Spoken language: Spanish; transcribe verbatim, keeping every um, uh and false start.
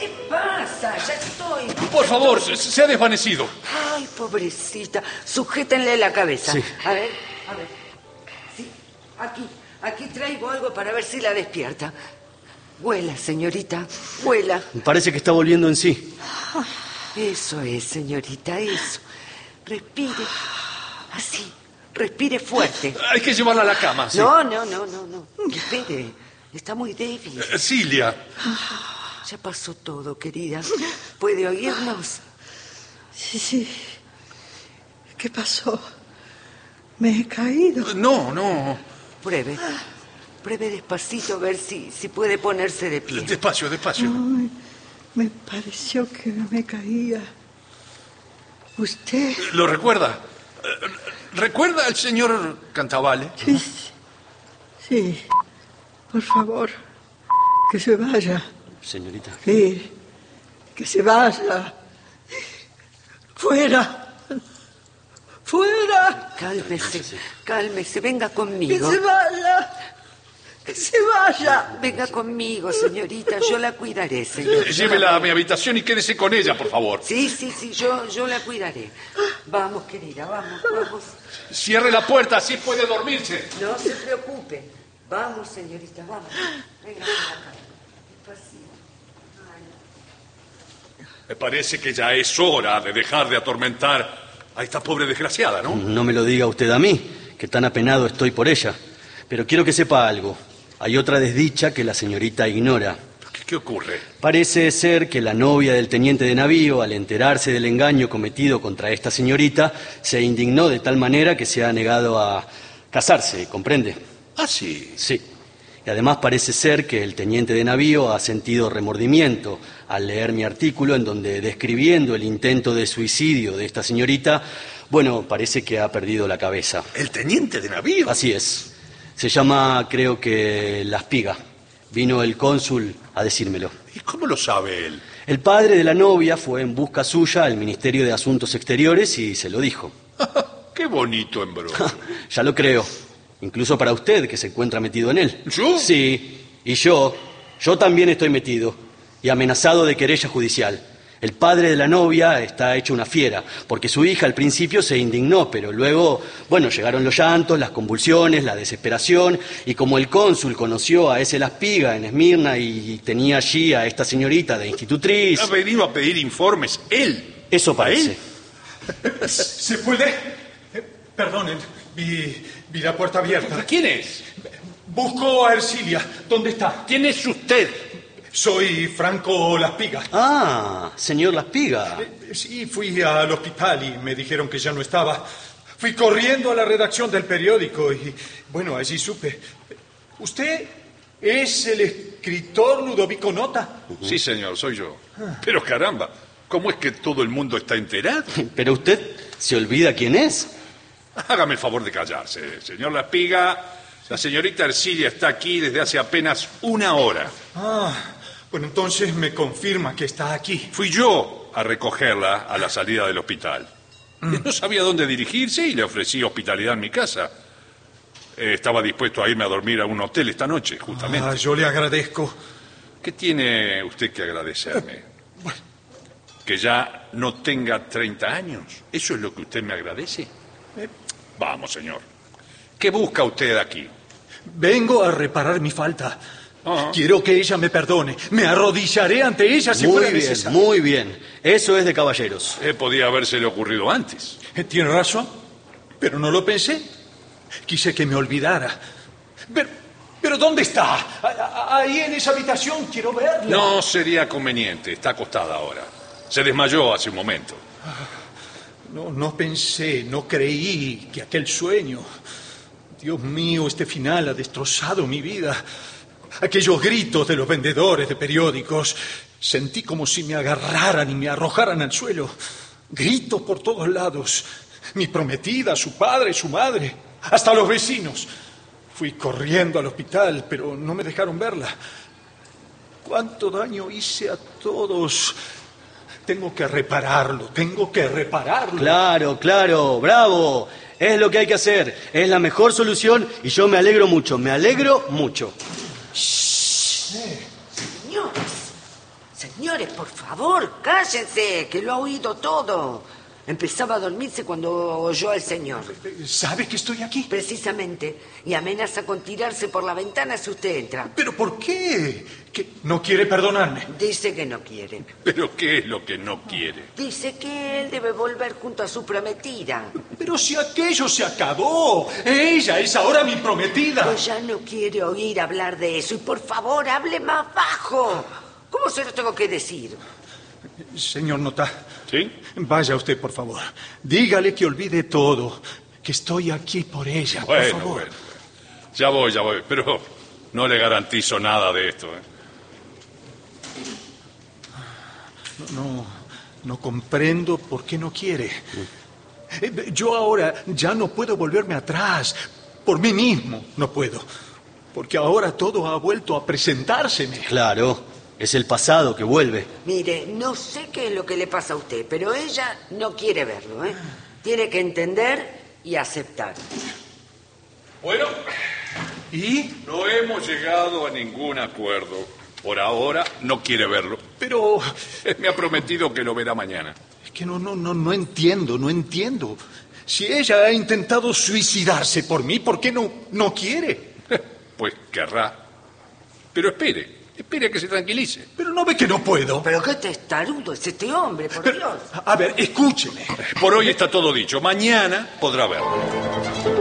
¿Qué pasa? Ya estoy. Por favor, se, se ha desvanecido. Ay, pobrecita. Sujétenle la cabeza. Sí. A ver, a ver. Sí, aquí, aquí traigo algo para ver si la despierta. Vuela, señorita, vuela. Parece que está volviendo en sí. Eso es, señorita, eso. Respire. Así, respire fuerte. Hay que llevarla a la cama, sí. No, no, no, no, no. Espere, está muy débil. Eh, Cilia. Ya pasó todo, querida. ¿Puede oírnos? Sí, sí. ¿Qué pasó? Me he caído. No, no. Pruebe. Pruebe despacito a ver si, si puede ponerse de pie. Despacio, despacio. Ay, me pareció que me caía. ¿Usted? ¿Lo recuerda? Eh, ¿Recuerda al señor Cantavale? Sí, sí. Por favor, que se vaya. Señorita. Sí, que se vaya. Fuera. Fuera. Cálmese, cálmese, venga Que conmigo. se vaya. Que se vaya. Venga conmigo, señorita, yo la cuidaré, señor. Llévela a mi habitación y quédese con ella, por favor. Sí, sí, sí, yo, yo la cuidaré. Vamos, querida, vamos, vamos. Cierre la puerta, así puede dormirse. No se preocupe. Vamos, señorita, vamos. Venga por acá. Despacito. Me parece que ya es hora de dejar de atormentar a esta pobre desgraciada, ¿no? No me lo diga usted a mí, que tan apenado estoy por ella. Pero quiero que sepa algo. Hay otra desdicha que la señorita ignora. ¿Qué, qué ocurre? Parece ser que la novia del teniente de navío, al enterarse del engaño cometido contra esta señorita, se indignó de tal manera que se ha negado a casarse, ¿comprende? Ah, sí. Sí. Y además parece ser que el teniente de navío ha sentido remordimiento al leer mi artículo en donde, describiendo el intento de suicidio de esta señorita, bueno, parece que ha perdido la cabeza. ¿El teniente de navío? Así es. Se llama, creo que, La Espiga. Vino el cónsul a decírmelo. ¿Y cómo lo sabe él? El padre de la novia fue en busca suya al Ministerio de Asuntos Exteriores y se lo dijo. ¡Qué bonito embrollo! Ya lo creo. Incluso para usted, que se encuentra metido en él. ¿Yo? Sí, y yo, yo también estoy metido y amenazado de querella judicial. El padre de la novia está hecho una fiera, porque su hija al principio se indignó, pero luego, bueno, llegaron los llantos, las convulsiones, la desesperación, y como el cónsul conoció a ese La Espiga en Esmirna y tenía allí a esta señorita de institutriz... Ha venido a pedir informes él. Eso parece. ¿Se puede? Eh, Perdonen, vi, vi la puerta abierta. ¿Quién es? Busco a Ercilia. ¿Dónde está? ¿Quién es usted? Soy Franco La Espiga. Ah, señor La Espiga. Eh, Sí, fui al hospital y me dijeron que ya no estaba. Fui corriendo a la redacción del periódico y, bueno, allí supe. ¿Usted es el escritor Ludovico Nota? Sí, señor, soy yo. Pero caramba, ¿cómo es que todo el mundo está enterado? Pero usted se olvida quién es. Hágame el favor de callarse, señor La Espiga. La señorita Ercilia está aquí desde hace apenas una hora. Ah, bueno, entonces me confirma que está aquí. Fui yo a recogerla a la salida del hospital. No sabía dónde dirigirse y le ofrecí hospitalidad en mi casa. Eh, estaba dispuesto a irme a dormir a un hotel esta noche, justamente. Ah, yo le agradezco. ¿Qué tiene usted que agradecerme? Bueno. ¿Que ya no tenga treinta años? ¿Eso es lo que usted me agradece? Eh. Vamos, señor. ¿Qué busca usted aquí? Vengo a reparar mi falta. Ah. Quiero que ella me perdone. Me arrodillaré ante ella si Muy fuera bien, necesario. muy bien. Eso es de caballeros. Eh, podía habérsele ocurrido antes. Eh, Tiene razón, pero no lo pensé. Quise que me olvidara. Pero, pero ¿dónde está? A- a- Ahí en esa habitación quiero verla. No sería conveniente. Está acostada ahora. Se desmayó hace un momento. No, no pensé, no creí que aquel sueño... Dios mío, este final ha destrozado mi vida. Aquellos gritos de los vendedores de periódicos. Sentí como si me agarraran y me arrojaran al suelo. Gritos por todos lados. Mi prometida, su padre, su madre, hasta los vecinos. Fui corriendo al hospital, pero no me dejaron verla. ¿Cuánto daño hice a todos? Tengo que repararlo, tengo que repararlo. Claro, claro, bravo. Es lo que hay que hacer. Es la mejor solución y yo me alegro mucho, me alegro mucho. Señores, Señores, por favor, cállense, que lo ha oído todo. Empezaba a dormirse cuando oyó al señor. ¿Sabe que estoy aquí? Precisamente. Y amenaza con tirarse por la ventana si usted entra. ¿Pero por qué? ¿Que no quiere perdonarme? Dice que no quiere. ¿Pero qué es lo que no quiere? Dice que él debe volver junto a su prometida. Pero si aquello se acabó. Ella es ahora mi prometida. Pero ya no quiere oír hablar de eso. Y por favor, hable más bajo. ¿Cómo se lo tengo que decir? Señor Nota. ¿Sí? Vaya usted, por favor. Dígale que olvide todo. Que estoy aquí por ella, Bueno, por favor. bueno. Ya voy, ya voy. Pero no le garantizo nada de esto, ¿eh? No, no comprendo por qué no quiere. Eh, Yo ahora ya no puedo volverme atrás. Por mí mismo no puedo. Porque ahora todo ha vuelto a presentárseme. Claro, es el pasado que vuelve. Mire, no sé qué es lo que le pasa a usted, pero ella no quiere verlo, ¿eh? Tiene que entender y aceptar. Bueno, ¿Y? no hemos llegado a ningún acuerdo. Por ahora no quiere verlo. Pero Me ha prometido que lo verá mañana. es que no, no, no, no entiendo, no entiendo. Si ella ha intentado suicidarse por mí, ¿por qué no, no quiere? Pues querrá. Pero espere, espere a que se tranquilice. Pero no ve que no puedo. Pero qué testarudo es este hombre, por Pero, Dios. a ver, escúcheme. Por hoy está todo dicho. Mañana podrá verlo.